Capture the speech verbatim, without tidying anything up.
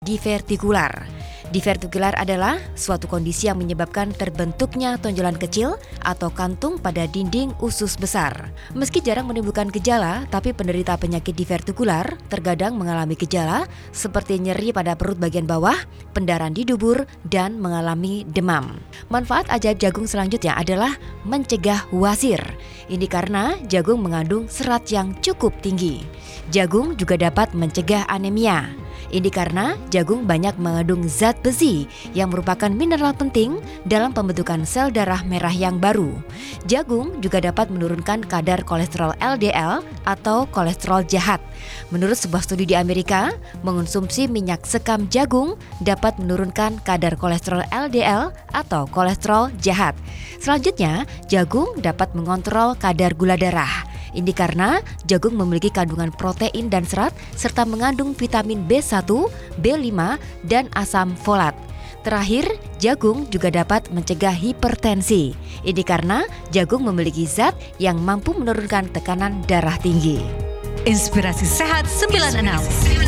divertikular. Divertikular adalah suatu kondisi yang menyebabkan terbentuknya tonjolan kecil atau kantung pada dinding usus besar. Meski jarang menimbulkan gejala, tapi penderita penyakit divertikular terkadang mengalami gejala seperti nyeri pada perut bagian bawah, pendarahan di dubur, dan mengalami demam. Manfaat ajaib jagung selanjutnya adalah mencegah wasir. Ini karena jagung mengandung serat yang cukup tinggi. Jagung juga dapat mencegah anemia. Ini karena jagung banyak mengandung zat besi yang merupakan mineral penting dalam pembentukan sel darah merah yang baru. Jagung juga dapat menurunkan kadar kolesterol L D L atau kolesterol jahat. Menurut sebuah studi di Amerika, mengonsumsi minyak sekam jagung dapat menurunkan kadar kolesterol L D L atau kolesterol jahat. Selanjutnya, jagung dapat mengontrol kadar gula darah. Ini karena jagung memiliki kandungan protein dan serat serta mengandung vitamin B satu, B lima, dan asam folat. Terakhir, jagung juga dapat mencegah hipertensi. Ini karena jagung memiliki zat yang mampu menurunkan tekanan darah tinggi. Inspirasi Sehat sembilan puluh enam.